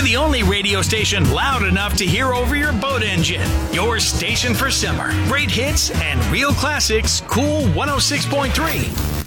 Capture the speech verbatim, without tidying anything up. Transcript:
We're the only radio station loud enough to hear over your boat engine. Your station for summer. Great hits and real classics, Cool one oh six point three.